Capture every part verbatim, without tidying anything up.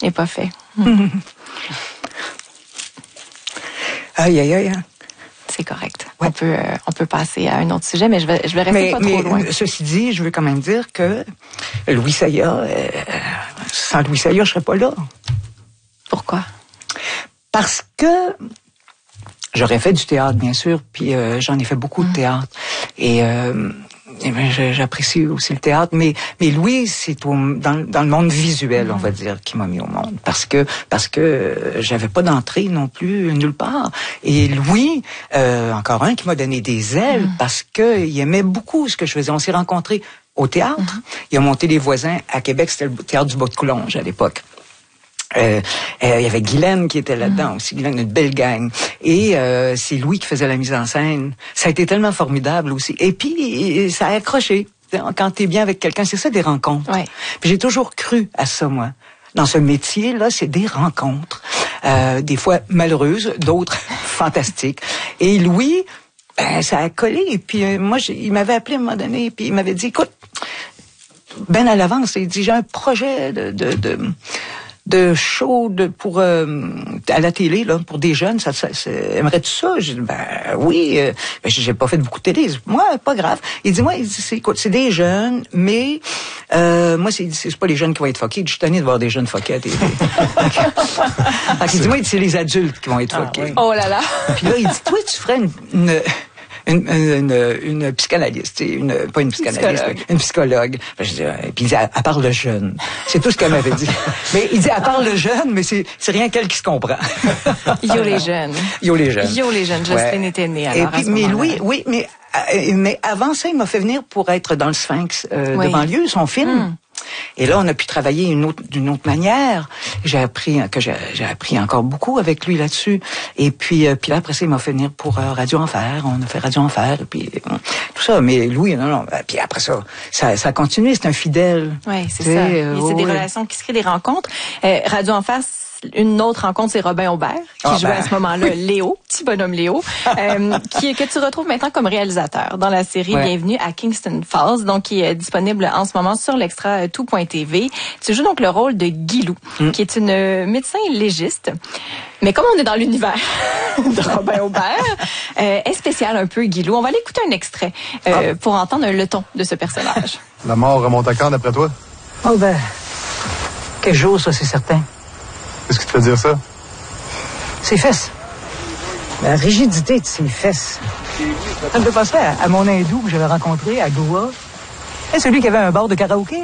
n'est pas fait. Mmh. Aïe, aïe, aïe. C'est correct. Ouais. On peut, euh, on peut passer à un autre sujet, mais je vais, je vais rester mais, pas mais, trop loin. Ceci dit, je veux quand même dire que Louis Saya, euh, sans Louis Saya, je serais pas là. Pourquoi? Parce que j'aurais fait du théâtre, bien sûr, puis euh, j'en ai fait beaucoup de théâtre. Et, euh, et ben, j'apprécie aussi le théâtre. Mais, mais Louis, c'est au, dans, dans le monde visuel, on va dire, qui m'a mis au monde. Parce que parce que j'avais pas d'entrée non plus nulle part. Et Louis, euh, encore un qui m'a donné des ailes mm. parce que il aimait beaucoup ce que je faisais. On s'est rencontrés au théâtre. Mm. Il a monté Les Voisins à Québec. C'était le théâtre du Bas-de-Coulonges à l'époque. Euh, euh, il y avait Guylaine qui était là-dedans mmh. aussi, Guylaine, une belle gang. Et euh, c'est Louis qui faisait la mise en scène. Ça a été tellement formidable aussi. Et puis, ça a accroché. Quand t'es bien avec quelqu'un, c'est ça des rencontres. Ouais. Puis j'ai toujours cru à ça, moi. Dans ce métier-là, c'est des rencontres. Euh, des fois malheureuses, d'autres fantastiques. Et Louis, ben, ça a collé. Et puis euh, moi, j'ai, il m'avait appelé à un moment donné, puis il m'avait dit, écoute, ben à l'avance, il dit, j'ai un projet de... de, de de show de, pour euh, à la télé là pour des jeunes, ça, ça, ça aimerais-tu ça? J'ai dit, ben oui, euh, ben, j'ai pas fait beaucoup de télé. Moi, pas grave. Il dit, moi, il dit, c'est, écoute, c'est des jeunes, mais euh, moi, c'est, c'est pas les jeunes qui vont être fuckés. Je suis tanné de voir des jeunes fuckés à la télé. Il dit, moi, c'est les adultes qui vont être ah, fuckés. Oui. Oh là là! Puis là, il dit, toi, tu ferais une... une Une, une, une psychanalyste, une, pas une psychanalyste, psychologue. une psychologue. Je dis, et puis il dit, elle, elle parle jeune. C'est tout ce qu'elle m'avait dit. Mais il dit, elle parle jeune, mais c'est, c'est rien qu'elle qui se comprend. Yo les jeunes. Yo les jeunes. Yo les jeunes. Jocelyne ouais. était née alors. Et puis, mais Louis, oui, mais, euh, mais avant ça, il m'a fait venir pour être dans le Sphinx euh, oui. de banlieue, son film. Mm. Et là, on a pu travailler une autre, d'une autre manière. J'ai appris que j'ai, j'ai appris encore beaucoup avec lui là-dessus. Et puis, euh, puis là, après ça, il m'a fait venir pour euh, Radio Enfer. On a fait Radio Enfer, et puis euh, tout ça. Mais Louis, non, non. Puis après ça, ça, ça a continué. C'est un fidèle. Oui, c'est ça. Euh, c'est oh, des oui. relations qui se créent, des rencontres. Euh, Radio Enfer. Une autre rencontre, c'est Robin Aubert, qui ah, jouait ben. à ce moment-là Léo, petit bonhomme Léo, euh, qui que tu retrouves maintenant comme réalisateur dans la série ouais. Bienvenue à Kingston Falls, donc qui est disponible en ce moment sur l'extra tout point t v. Tu joues donc le rôle de Guilou, mm. qui est une médecin légiste. Mais comme on est dans l'univers de Robin Aubert, euh, est spécial un peu Guilou. On va aller écouter un extrait euh, ah. pour entendre le ton de ce personnage. La mort remonte à quand, d'après toi? Oh ben, quel jour, ça, c'est certain. Qu'est-ce qui te fait dire ça? Ses fesses. La rigidité de ses fesses. Ça me fait penser à, à mon hindou que j'avais rencontré à Goa. C'est celui qui avait un bar de karaoké.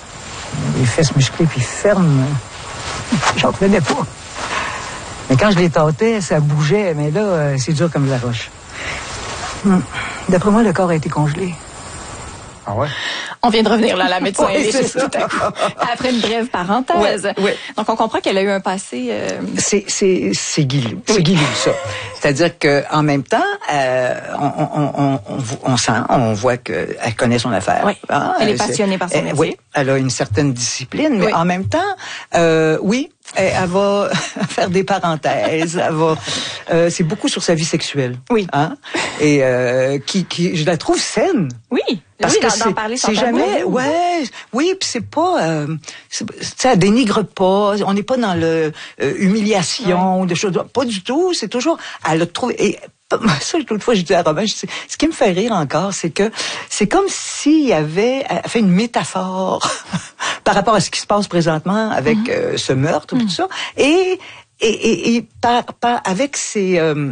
Les fesses musclées puis fermes. J'en revenais pas. Mais quand je les tâtais, ça bougeait. Mais là, c'est dur comme de la roche. Hum. D'après moi, le corps a été congelé. Ah ouais? On vient de revenir là, la médecin oui, légiste tout à coup. Après une brève parenthèse. Ouais, ouais. Donc, on comprend qu'elle a eu un passé... Euh... C'est, c'est, c'est Guilou. C'est oui. Guilou, ça. C'est-à-dire qu'en même temps, euh, on, on, on, on, on sent, on voit qu'elle connaît son affaire. Oui. Ah, elle est passionnée par son métier. Oui, elle a une certaine discipline, mais oui. en même temps, euh, oui, elle, elle va faire des parenthèses. Elle va, euh, c'est beaucoup sur sa vie sexuelle. Oui. Hein? Et euh, qui, qui, je la trouve saine. Oui. Parce oui, que d'en, c'est, d'en parler c'est jamais, tabou. ouais, oui, puis c'est pas, euh, c'est, ça dénigre pas, on n'est pas dans le euh, humiliation, ouais. de choses, pas du tout, c'est toujours, elle a trouvé, et ça, l'autre fois, j'ai dit à Robin, je dis, ce qui me fait rire encore, c'est que c'est comme s'il y avait fait une métaphore par rapport à ce qui se passe présentement avec mm-hmm. euh, ce meurtre, mm-hmm. tout ça, et Et, et, et par, par, avec ces, euh,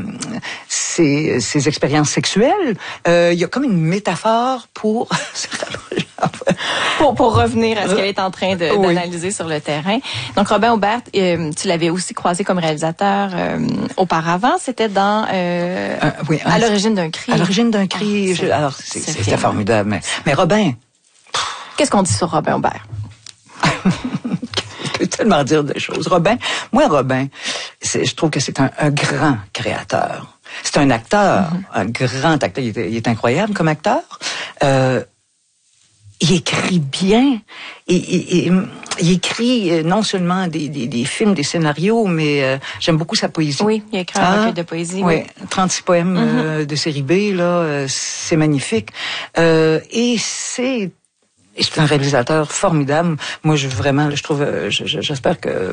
ces, ces expériences sexuelles, euh, il y a comme une métaphore pour... pour, pour revenir à ce qu'elle est en train de, oui. d'analyser sur le terrain. Donc, Robin Aubert, euh, tu l'avais aussi croisé comme réalisateur euh, auparavant. C'était dans... Euh, euh, oui, à l'origine d'un cri. À l'origine d'un cri. Ah, je, alors, c'est, c'est c'était formidable. Mais, mais Robin... Qu'est-ce qu'on dit sur Robin Aubert? Je peux tellement dire des choses. Robin, moi, Robin, c'est, je trouve que c'est un, un grand créateur. C'est un acteur, mm-hmm. un grand acteur. Il est, il est incroyable comme acteur. Euh, il écrit bien. Il, il, il, il écrit non seulement des, des, des films, des scénarios, mais euh, j'aime beaucoup sa poésie. Oui, il écrit un ah, recueil de poésie. Oui, oui. trente-six poèmes mm-hmm. euh, de série B, là, euh, c'est magnifique. Euh, et c'est... C'est un réalisateur formidable. Moi, je vraiment, je trouve, je, j'espère que